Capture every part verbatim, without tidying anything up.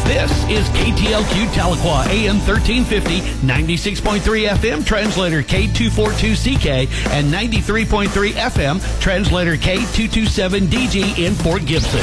This is K T L Q Tahlequah, A M thirteen fifty, ninety-six point three F M, translator K two forty-two C K, and ninety-three point three F M, translator K two twenty-seven D G in Fort Gibson.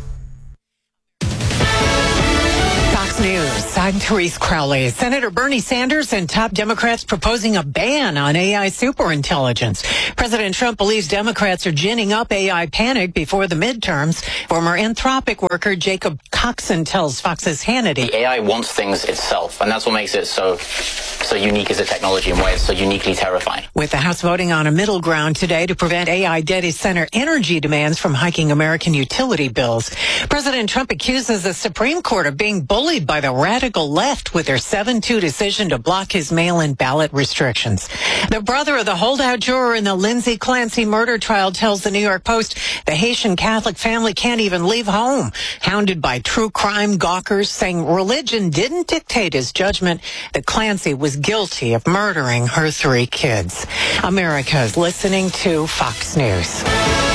News. I'm Therese Crowley. Senator Bernie Sanders and top Democrats proposing a ban on A I superintelligence. President Trump believes Democrats are ginning up A I panic before the midterms. Former Anthropic worker Jacob Coxon tells Fox's Hannity. The A I wants things itself, and that's what makes it so so unique as a technology and why it's so uniquely terrifying. With the House voting on a middle ground today to prevent A I data center energy demands from hiking American utility bills, President Trump accuses the Supreme Court of being bullied by the radical left with their seven two decision to block his mail-in ballot restrictions. The brother of the holdout juror in the Lindsay Clancy murder trial tells the New York Post the Haitian Catholic family can't even leave home, hounded by true crime gawkers, saying religion didn't dictate his judgment that Clancy was guilty of murdering her three kids. America is listening to Fox News.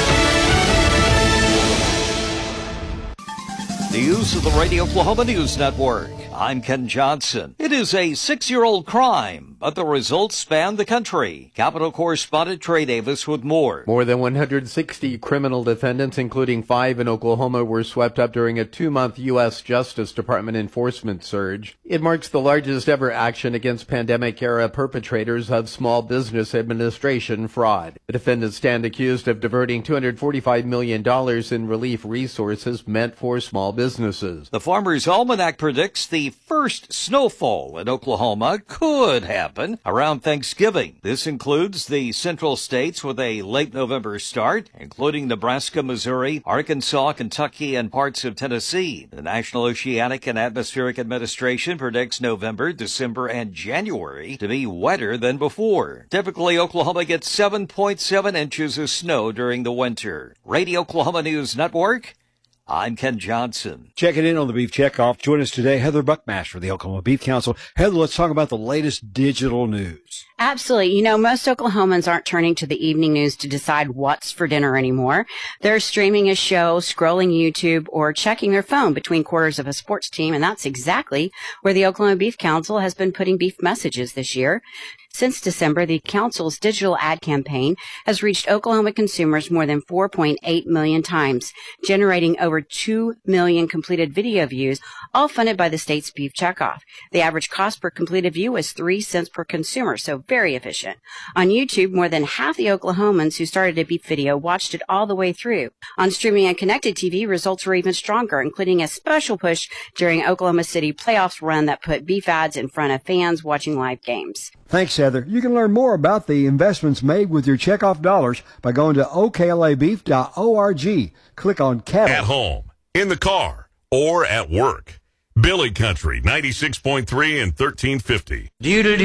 News of the Radio Oklahoma News Network. I'm Ken Johnson. It is a six-year-old crime, but the results span the country. Capitol correspondent Trey Davis with more. More than one hundred sixty criminal defendants, including five in Oklahoma, were swept up during a two-month U S Justice Department enforcement surge. It marks the largest ever action against pandemic-era perpetrators of small business administration fraud. The defendants stand accused of diverting two hundred forty-five million dollars in relief resources meant for small businesses. The Farmer's Almanac predicts the first snowfall in Oklahoma could happen around Thanksgiving. This includes the central states with a late November start, including Nebraska, Missouri, Arkansas, Kentucky, and parts of Tennessee. The National Oceanic and Atmospheric Administration predicts November, December, and January to be wetter than before. Typically, Oklahoma gets seven point seven inches of snow during the winter. Radio Oklahoma News Network, I'm Ken Johnson. Checking in on the Beef Checkoff. Join us today, Heather Buckmaster of the Oklahoma Beef Council. Heather, let's talk about the latest digital news. Absolutely. You know, most Oklahomans aren't turning to the evening news to decide what's for dinner anymore. They're streaming a show, scrolling YouTube, or checking their phone between quarters of a sports team, and that's exactly where the Oklahoma Beef Council has been putting beef messages this year. Since December, the council's digital ad campaign has reached Oklahoma consumers more than four point eight million times, generating over two million completed video views, all funded by the state's Beef Checkoff. The average cost per completed view was three cents per consumer, so very efficient. On YouTube, more than half the Oklahomans who started a beef video watched it all the way through. On streaming and connected T V, results were even stronger, including a special push during Oklahoma City playoffs run that put beef ads in front of fans watching live games. Thanks, Heather. You can learn more about the investments made with your checkoff dollars by going to O K L A beef dot org. Click on cattle. At home, in the car, or at work. Billy Country, ninety-six point three and thirteen fifty. Do